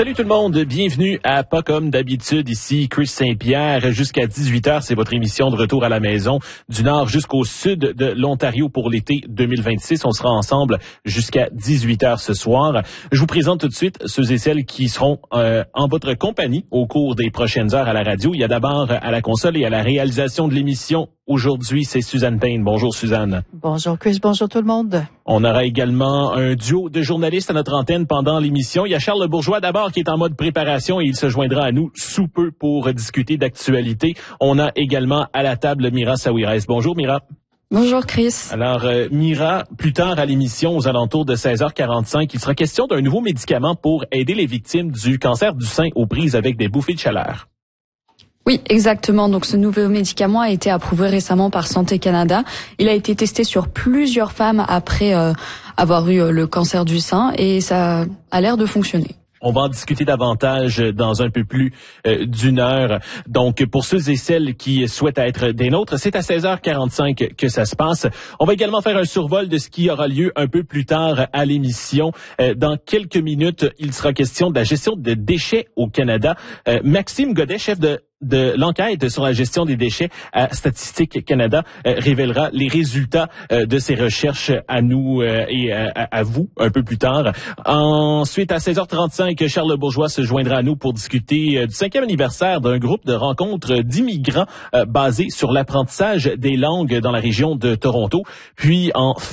Salut tout le monde, bienvenue à Pas comme d'habitude, ici Chris Saint-Pierre. Jusqu'à 18h, c'est votre émission de retour à la maison du nord jusqu'au sud de l'Ontario pour l'été 2026. On sera ensemble jusqu'à 18h ce soir. Je vous présente tout de suite ceux et celles qui seront en votre compagnie au cours des prochaines heures à la radio. Il y a d'abord à la console et à la réalisation de l'émission. Aujourd'hui, c'est Suzanne Payne. Bonjour Suzanne. Bonjour Chris, bonjour tout le monde. On aura également un duo de journalistes à notre antenne pendant l'émission. Il y a Charles Bourgeois d'abord qui est en mode préparation et il se joindra à nous sous peu pour discuter d'actualité. On a également à la table Mira Saouirès. Bonjour Mira. Bonjour Chris. Alors Mira, plus tard à l'émission, aux alentours de 16h45, il sera question d'un nouveau médicament pour aider les victimes du cancer du sein aux prises avec des bouffées de chaleur. Oui, exactement. Donc, ce nouveau médicament a été approuvé récemment par Santé Canada. Il a été testé sur plusieurs femmes après avoir eu le cancer du sein et ça a l'air de fonctionner. On va en discuter davantage dans un peu plus d'une heure. Donc, pour ceux et celles qui souhaitent être des nôtres, c'est à 16h45 que ça se passe. On va également faire un survol de ce qui aura lieu un peu plus tard à l'émission. Dans quelques minutes, il sera question de la gestion de déchets au Canada. Maxime Godet, chef de l'enquête sur la gestion des déchets à Statistique Canada, révélera les résultats de ses recherches à nous et à vous un peu plus tard. Ensuite, à 16h35, Charles Bourgeois se joindra à nous pour discuter du 5e anniversaire d'un groupe de rencontres d'immigrants basé sur l'apprentissage des langues dans la région de Toronto. Puis, en